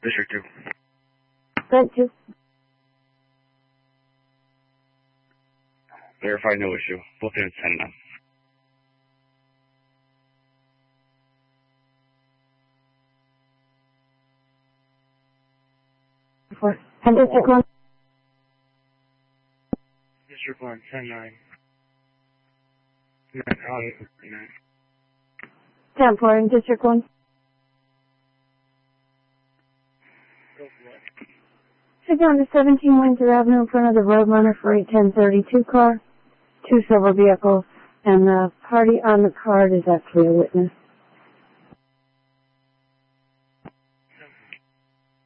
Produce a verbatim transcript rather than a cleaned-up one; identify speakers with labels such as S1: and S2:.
S1: District two.
S2: Thank you.
S1: Verify no issue. Both units ten nine.
S2: And District one.
S1: District one, ten nine. nine, oh, nine.
S2: ten four in District one.
S1: Go for it.
S2: Take on to seventeen Windsor Avenue in front of the Roadrunner for eight ten thirty-two car. Two silver vehicles. And the party on the card is actually a witness.